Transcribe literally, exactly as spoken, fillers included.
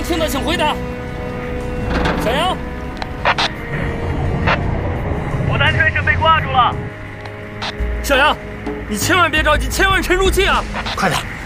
听到请回答。小杨， 我单车是被挂住了。 小杨，你千万别着急，千万沉住气啊！ 快点。